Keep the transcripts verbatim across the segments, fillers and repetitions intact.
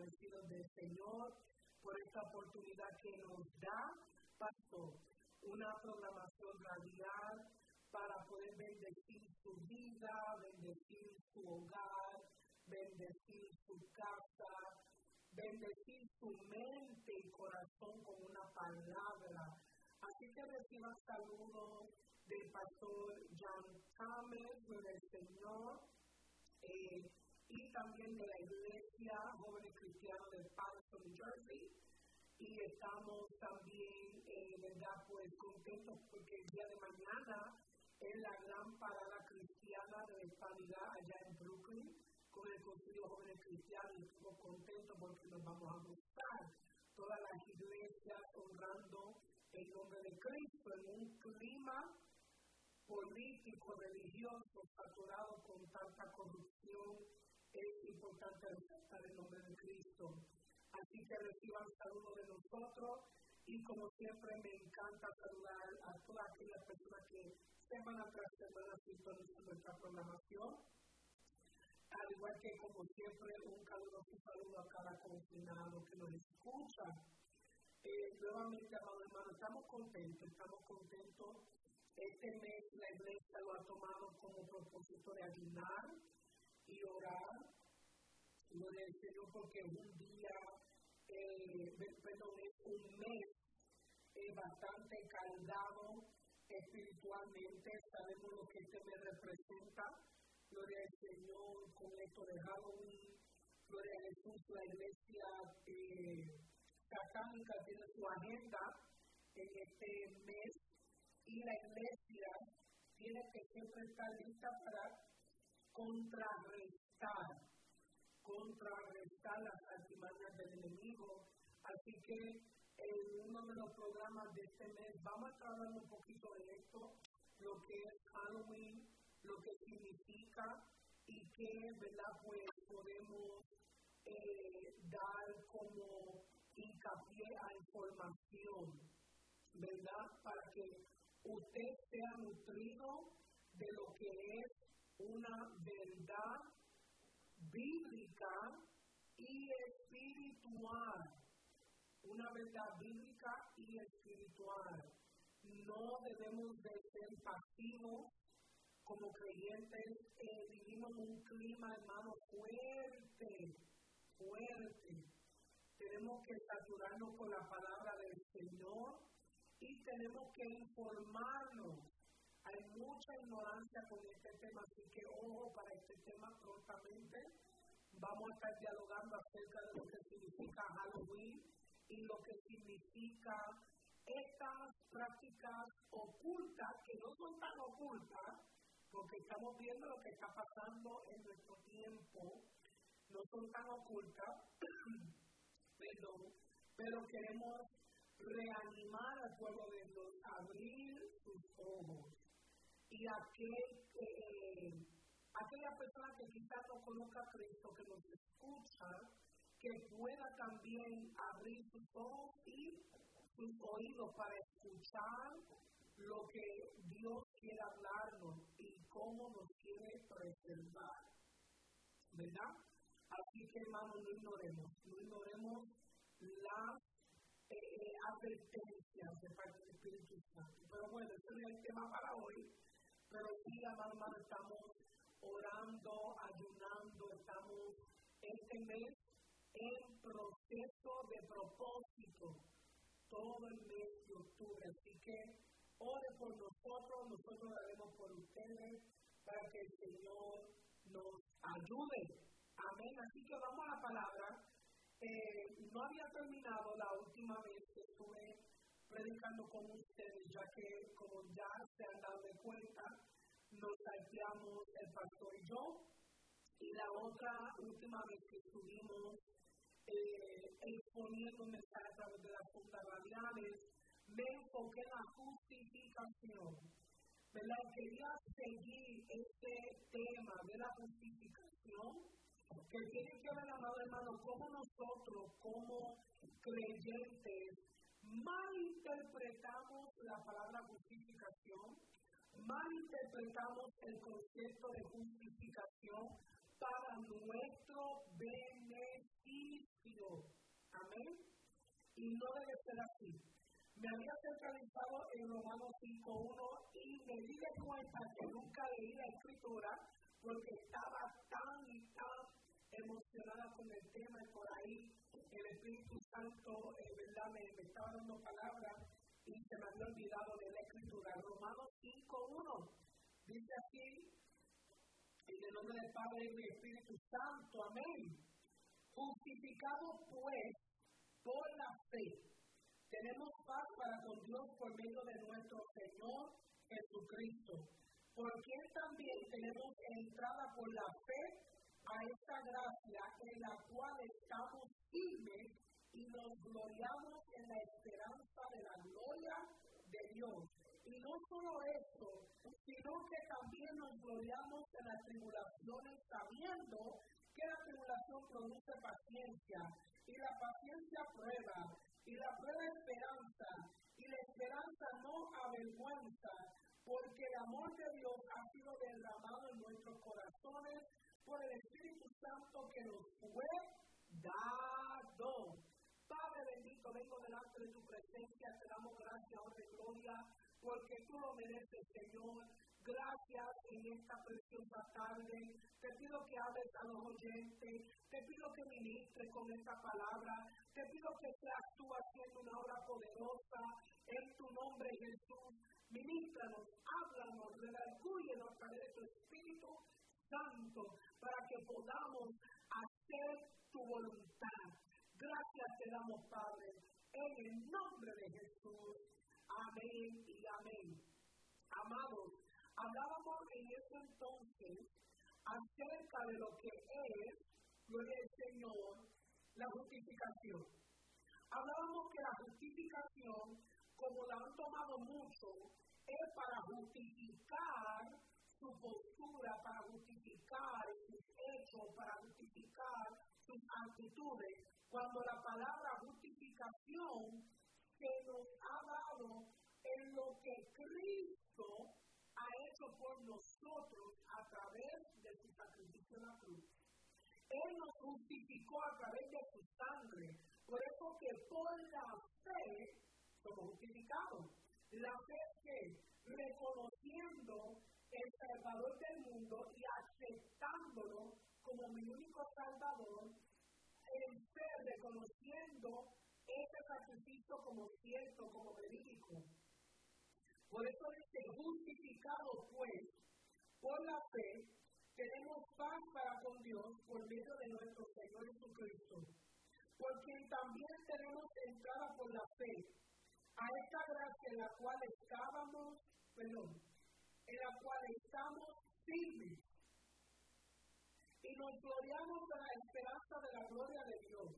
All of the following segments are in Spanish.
agradecidos del Señor por esta oportunidad que nos da, pastor, una programación radial para poder bendecir su vida, bendecir su hogar, bendecir su casa, bendecir su mente y corazón con una palabra. Así que reciban saludos del pastor John Thomas, del Señor, eh, y también de la Iglesia Jóvenes Cristianos de Patterson, New Jersey. Y estamos también, eh, ¿verdad?, pues contentos porque el día de mañana es la gran parada cristiana de la Hispanidad allá en Brooklyn con el Concilio Jóvenes Cristianos, y estamos contentos porque nos vamos a gozar todas las iglesias honrando el nombre de Cristo en un clima político, religioso, saturado con tanta corrupción. Es importante resaltar el nombre de Cristo. Así que reciban saludos de nosotros, y como siempre me encanta saludar a todas aquellas personas que semana tras semana sintonizan nuestra programación. Al igual que como siempre, un caluroso saludo a cada confinado que nos escucha. Eh, nuevamente, amados hermanos, estamos contentos, estamos contentos. Este mes la iglesia lo ha tomado como propósito de ayunar y orar. Lo del Señor, porque es un día, eh, perdón, es un mes eh, bastante cargado espiritualmente. Sabemos lo que este mes representa. Gloria al Señor, con esto de Halloween. Gloria a Jesús, la iglesia eh, satánica tiene su agenda en este mes, y la iglesia tiene que siempre estar lista para contrarrestar, contrarrestar las artimañas del enemigo. Así que en uno de los programas de este mes vamos a estar hablando un poquito de esto, lo que es Halloween, lo que significa y que, ¿verdad?, pues podemos eh, dar como hincapié a información, ¿verdad?, para que usted sea nutrido de lo que es una verdad bíblica y espiritual, una verdad bíblica y espiritual. No debemos de ser pasivos. Como creyentes eh, vivimos un clima, hermano, fuerte, fuerte. Tenemos que saturarnos con la palabra del Señor y tenemos que informarnos. Hay mucha ignorancia con este tema, así que ojo para este tema prontamente. Vamos a estar dialogando acerca de lo que significa Halloween y lo que significa estas prácticas ocultas, que no son tan ocultas, porque estamos viendo lo que está pasando en nuestro tiempo, no son tan ocultas, perdón, pero queremos reanimar al pueblo de Dios, abrir sus ojos, y aquel, eh, aquella persona que quizás no conozca a Cristo, que nos escucha, que pueda también abrir sus ojos y sus oídos para escuchar lo que Dios quiere hablarnos y cómo nos quiere preservar, ¿verdad? Así que, hermanos, no ignoremos, no ignoremos las eh, advertencias de parte del Espíritu Santo. Pero bueno, ese no es el tema para hoy, pero sí, hermanos, estamos orando, ayunando, estamos este mes en proceso de propósito, todo el mes de octubre, así que ore por nosotros, nosotros oraremos por ustedes para que el Señor nos ayude. Amén. Así que vamos a la palabra. Eh, no había terminado la última vez que estuve predicando con ustedes, ya que, como ya se han dado de cuenta, nos salteamos el pastor y yo. Y la otra última vez que estuvimos eh, exponiendo un mensaje a través de las ondas radiales, me enfoqué en la justificación, ¿verdad? Quería seguir este tema de la justificación, que tiene que ver, amado hermano, cómo nosotros, como creyentes, malinterpretamos la palabra justificación, malinterpretamos el concepto de justificación para nuestro beneficio. y no debe ser así. Me había centralizado en Romanos cinco uno y me di de cuenta que nunca leí la escritura porque estaba tan y tan emocionada con el tema y por ahí el Espíritu Santo, eh, ¿verdad? Me, me estaba dando palabras y se me había olvidado de la escritura. Romanos cinco uno dice así, en el nombre del Padre y del Espíritu Santo, amén. Justificados pues por la fe, tenemos paz para con Dios por medio de nuestro Señor Jesucristo, por quien también tenemos entrada por la fe a esta gracia en la cual estamos firmes y nos gloriamos en la esperanza de la gloria de Dios. Y no solo eso, sino que también nos gloriamos en las tribulaciones sabiendo que la tribulación produce paciencia, y la paciencia prueba, y la prueba esperanza, y la esperanza no avergüenza, porque el amor de Dios ha sido derramado en nuestros corazones por el Espíritu Santo que nos fue dado. Padre bendito, vengo delante de tu presencia, te damos gracias, honra y gloria, porque tú lo mereces, Señor. Gracias en esta preciosa tarde. Te pido que hables a los oyentes, te pido que ministres con esta palabra, te pido que seas tú haciendo una obra poderosa en tu nombre, Jesús. Ministranos, háblanos, redargúyenos a través de tu Espíritu Santo, para que podamos hacer tu voluntad. Gracias te damos, Padre, en el nombre de Jesús. Amén y amén. Amados, hablábamos en ese entonces acerca de lo que es, gloria al Señor, la justificación. Hablábamos que la justificación, como la han tomado mucho, es para justificar su postura, para justificar sus hechos, para justificar sus actitudes, cuando la palabra justificación se nos ha dado en lo que Cristo ha hecho por nosotros a través de su sacrificio en la cruz. Él nos justificó a través de su sangre, por eso que por la fe somos justificados. La fe es que reconociendo el Salvador del mundo y aceptándolo como mi único Salvador, en fe reconociendo ese sacrificio como cierto, como verídico. Por eso dice, justificado pues por la fe, tenemos paz para con Dios por medio de nuestro Señor Jesucristo, por quien también tenemos entrada por la fe a esta gracia en la cual estábamos, perdón, en la cual estamos firmes y nos gloriamos en la esperanza de la gloria de Dios.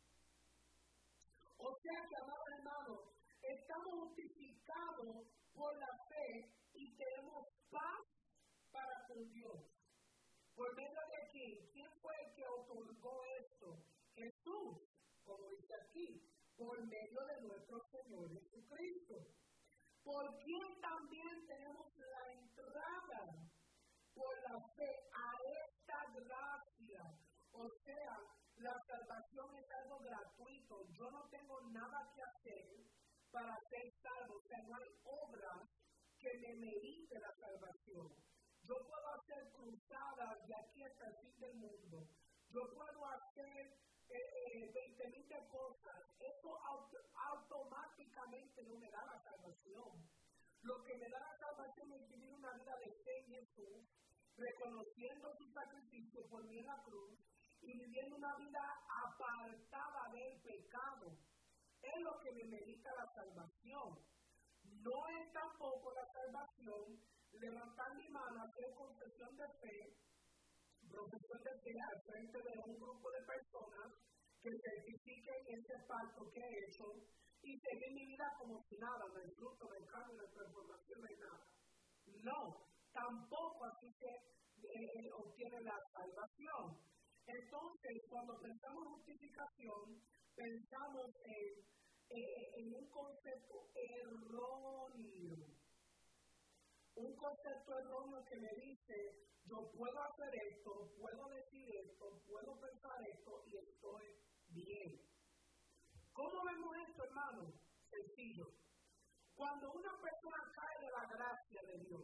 O sea que, amados hermanos, estamos justificados por la fe y tenemos paz para con Dios. ¿Por medio de quién? ¿Quién fue el que otorgó esto? Jesús, como dice aquí, por medio de nuestro Señor Jesucristo. ¿Por quién también tenemos la entrada? Por la fe a esta gracia. O sea, la salvación es algo gratuito. Yo no tengo nada que hacer para ser salvo. O sea, no hay obra que me merite la salvación. Yo puedo hacer cruzadas de aquí hasta el fin del mundo. Yo puedo hacer veinte mil de cosas. Eso auto, automáticamente no me da la salvación. Lo que me da la salvación es vivir una vida de fe en Jesús, reconociendo su sacrificio por mí en la cruz y viviendo una vida apartada del pecado. Es lo que me merita la salvación. No es tampoco la salvación levantar mi mano, hacer confesión de fe, profesión de fe al frente de un grupo de personas que certifiquen ese pacto que he hecho y seguir mi vida como si nada, no hay fruto, no hay cambio, no hay transformación, no hay nada. No, tampoco así se eh, obtiene la salvación. Entonces, cuando pensamos en justificación, pensamos en, eh, en un concepto erróneo. Un concepto erróneo que me dice, yo puedo hacer esto, puedo decir esto, puedo pensar esto y estoy bien. ¿Cómo vemos esto esto, hermano? Sencillo. Cuando una persona cae de la gracia de Dios,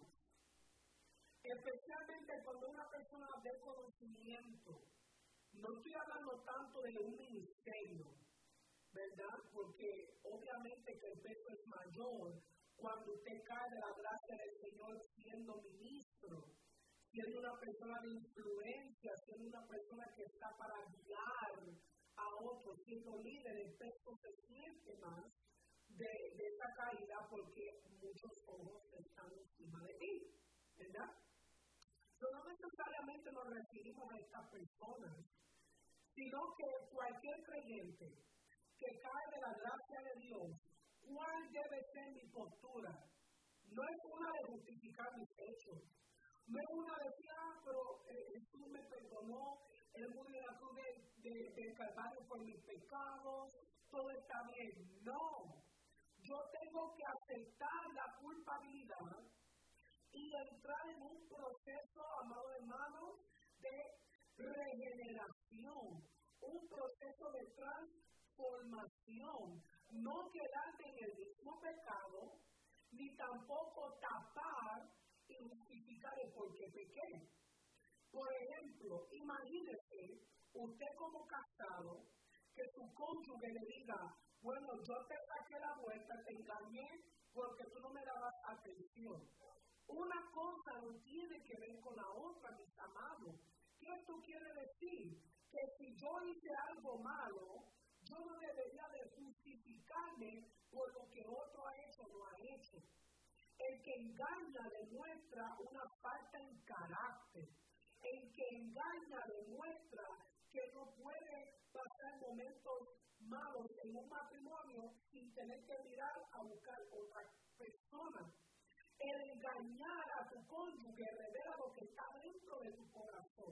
especialmente cuando una persona de conocimiento, no estoy hablando tanto de un ministerio, ¿verdad? Porque obviamente que el peso es mayor cuando usted cae de la gracia del Señor siendo ministro, siendo una persona de influencia, siendo una persona que está para guiar a otros, siendo líder, el peso se siente más de, de esa caída porque muchos ojos están encima de ti, ¿verdad? Pero no necesariamente nos referimos a estas personas, sino que cualquier creyente que cae de la gracia de Dios, ¿cuál debe ser mi postura? No es una de justificar mis hechos, no es una de decir, ah, pero eh, Jesús me perdonó, él murió en la cruz de, de, de Calvario por mis pecados, todo está bien. No, yo tengo que aceptar la culpabilidad y entrar en un proceso, amado hermano, de regeneración, un proceso de transformación, no quedarme en el mismo pecado, ni tampoco tapar y justificar el por qué pequé. Por ejemplo, imagínese usted como casado, que su cónyuge le diga, bueno, yo te saqué la vuelta, te engañé porque tú no me dabas atención. Una cosa no tiene que ver con la otra, mis amados. ¿Qué esto quiere decir? Que si yo hice algo malo, yo no debería de justificarme por lo que otro ha hecho o no ha hecho. El que engaña demuestra una falta en carácter. El que engaña demuestra que no puede pasar momentos malos en un matrimonio sin tener que mirar a buscar otra persona. El engañar a tu cónyuge revela lo que está dentro de tu corazón.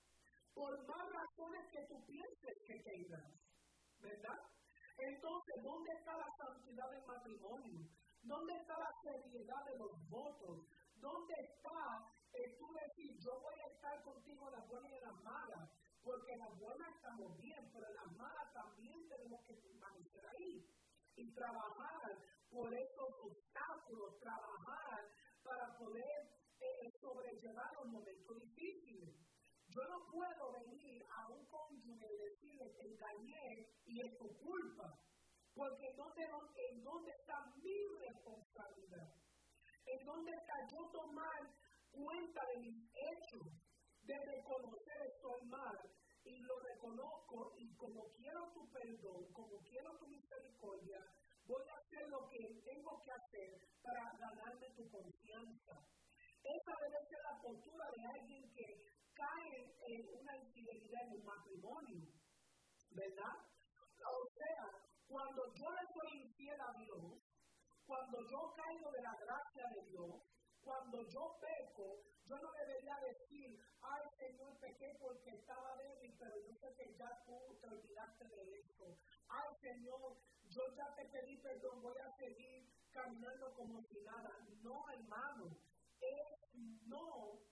Por más razones que tú pienses que tengas, ¿verdad? Entonces, ¿dónde está la santidad del matrimonio? ¿Dónde está la seriedad de los votos? ¿Dónde está el tú decir, yo voy a estar contigo en las buenas y en las malas? Porque en las buenas estamos bien, pero en las malas también tenemos que permanecer ahí. Y trabajar por esos obstáculos, trabajar para poder eh, sobrellevar los momentos difíciles. Yo no puedo venir a un cónyuge y decirle que engañé y es tu culpa. Porque en dónde, en dónde está mi responsabilidad, en dónde está yo tomar cuenta de mis hechos, de reconocer estoy mal y lo reconozco y como quiero tu perdón, como quiero tu misericordia, voy a hacer lo que tengo que hacer para ganarme tu confianza. Esa debe ser la postura de alguien que cae en una infidelidad en un matrimonio, ¿verdad? O sea, cuando yo le soy infiel a Dios, cuando yo caigo de la gracia de Dios, cuando yo peco, yo no debería decir, ay Señor, pequé porque estaba débil, pero yo sé que ya tú te olvidaste de esto. Ay Señor, yo ya te pedí perdón, voy a seguir caminando como si nada. No, hermano, es no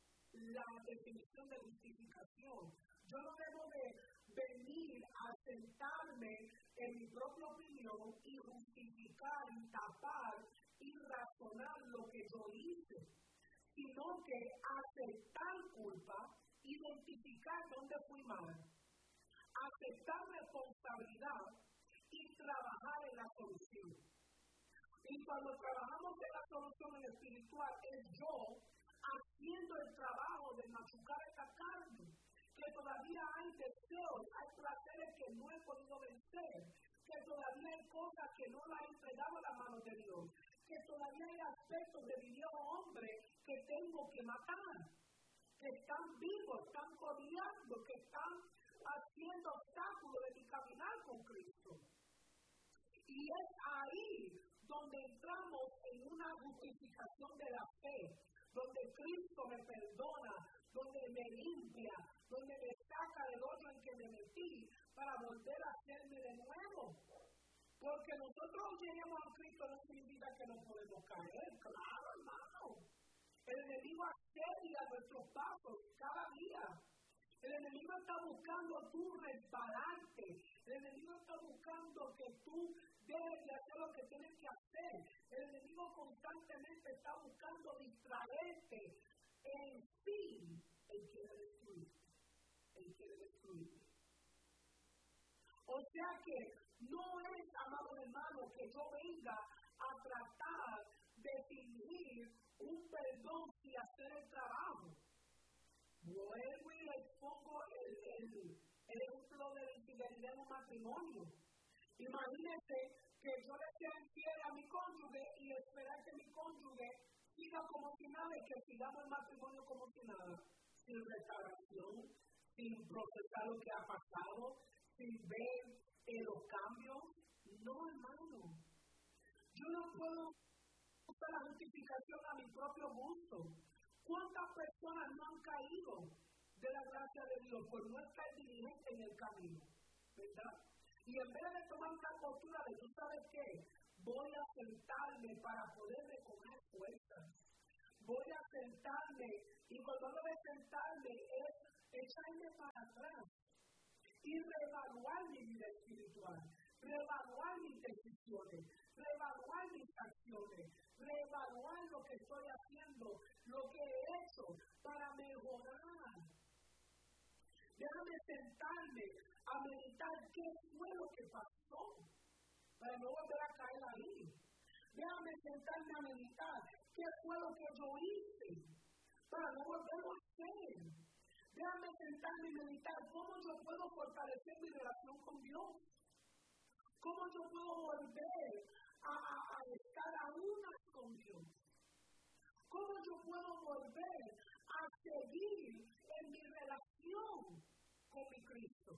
la definición de justificación. Yo no debo de venir a sentarme en mi propia opinión y justificar y tapar y razonar lo que yo hice, sino que aceptar culpa, identificar dónde fui mal, aceptar responsabilidad y trabajar en la solución. Y cuando trabajamos en la solución en espiritual, es yo haciendo el trabajo de machucar esta carne, que todavía hay deseos, hay placeres que no he podido vencer, que todavía hay cosas que no las he entregado a la mano de Dios, que todavía hay aspectos de mi viejo hombre que tengo que matar, que están vivos, están codeando, que están haciendo obstáculos de mi caminar con Cristo. Y es ahí donde entramos en una justificación de la fe, donde Cristo me perdona, donde me limpia, donde me saca del hoyo en que me metí para volver a hacerme de nuevo. Porque nosotros lleguemos a Cristo no significa que no podemos caer, claro, hermano. El enemigo asedia nuestros pasos cada día. El enemigo está buscando tu resbalarte. El enemigo está buscando que tú dejen de hacer lo que tienen que hacer. El enemigo constantemente está buscando distraerte. En fin, él quiere destruirte. Él quiere destruirte. O sea que no es, amado hermano, que yo venga a tratar de fingir un perdón sin hacer el trabajo. Vuelvo y les pongo el, el, el ejemplo de la infidelidad en un matrimonio. Imagínense que yo le sea infiel a mi cónyuge y esperar que mi cónyuge siga como si nada y que sigamos el matrimonio como si nada, sin restauración, sin procesar lo que ha pasado, sin ver eh, los cambios. No, hermano. Yo no puedo usar la justificación a mi propio gusto. ¿Cuántas personas no han caído de la gracia de Dios por no estar diligente en el camino? ¿Verdad? Y en vez de tomar una postura de, ¿tú sabes qué? Voy a sentarme para poder recoger fuerzas. Voy a sentarme, y cuando hablo de sentarme es echarme para atrás y reevaluar mi vida espiritual, reevaluar mis decisiones, reevaluar mis acciones, reevaluar lo que estoy haciendo, lo que he hecho para mejorar. Déjame sentarme a meditar qué fue lo que pasó, para no volver a caer ahí. Déjame sentarme a meditar qué fue lo que yo hice, para no volverlo a hacer. Déjame sentarme y meditar cómo yo puedo fortalecer mi relación con Dios. Cómo yo puedo volver a, a, a estar a unas con Dios. Cómo yo puedo volver a seguir en mi relación con mi Cristo.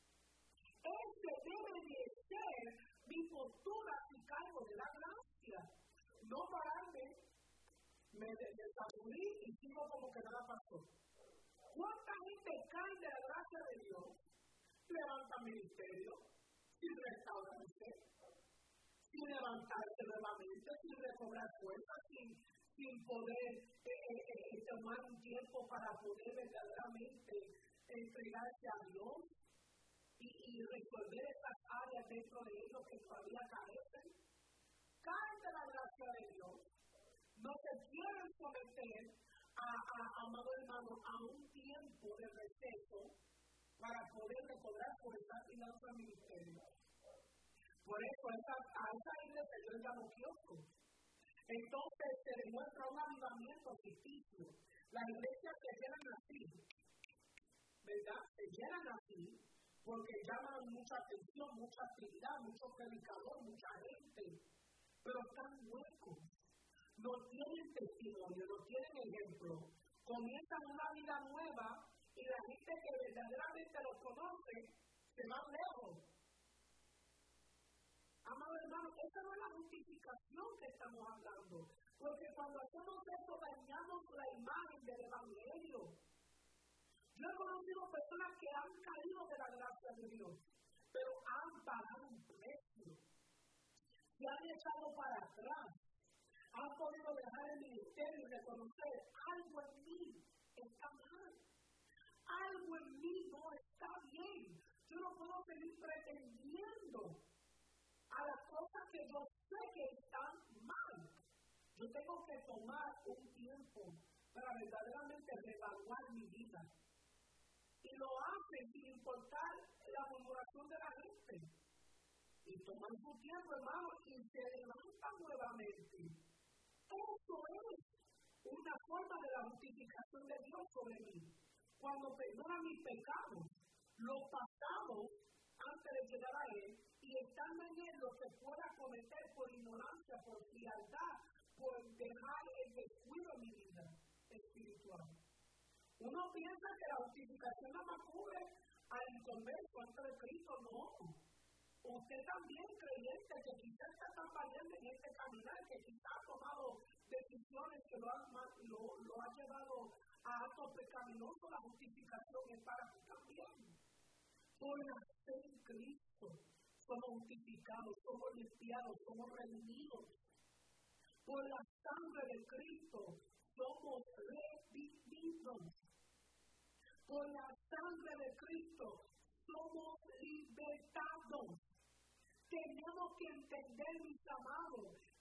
Ese debe de ser mi postura si caigo de la gracia. No pararme, me desabrí y sigo como que nada pasó. ¿Cuánta gente cae de la gracia de Dios? Levanta ministerio, sin restaurarse, sin levantarse nuevamente, sin recobrar fuerza, sin, sin poder eh, eh, tomar un tiempo para poder verdaderamente entregarse a Dios y, y resolver esas áreas dentro de ellos que todavía carecen. Caen de la gracia de Dios, no se quieren someter a, a, amado hermano, a un tiempo de receso para poder recobrar fuerza y lanzar ministerio. Por eso esa, a esa iglesia yo le llamo kiosco. Entonces se demuestra un avivamiento ficticio. Las iglesias se llenan así, ¿verdad? Se llenan así porque llaman mucha atención, mucha actividad, mucho predicador, mucha gente, pero están huecos. No tienen testimonio, no tienen ejemplo. Comienzan una vida nueva y la gente que verdaderamente los conoce se va lejos. Amado hermano, esa no es la justificación que estamos hablando. Porque cuando hacemos eso dañamos la imagen del evangelio. Yo he conocido personas que han caído de la gracia de Dios, pero han pagado un precio. Se han echado para atrás. Han podido dejar el ministerio y reconocer algo en mí está mal. Algo en mí no está bien. Yo no puedo seguir pretendiendo a las cosas que yo sé que están mal. Yo tengo que tomar un tiempo para verdaderamente reevaluar mi vida. Y lo hacen sin importar la murmuración de la gente. Y toman su tiempo, hermano, y se levantan nuevamente. Eso es una forma de la justificación de Dios sobre mí. Cuando perdona mis pecados, los pasados antes de llegar a Él, y estando en Él lo que pueda cometer por ignorancia, por frialdad, por dejar el descuido en mi vida espiritual. Uno piensa que la justificación nada más cubre al inconverso antes de Cristo, no. Usted también creyente que quizás está tambaleando en este caminar, que quizás ha tomado decisiones que lo, han, lo, lo ha llevado a actos pecaminosos, la justificación es para ti también. Por la fe en Cristo somos justificados, somos limpiados, somos redimidos. Por la sangre de Cristo somos redimidos. Por la sangre de Cristo somos libertados. Tenemos tenemos que entender, mis amados,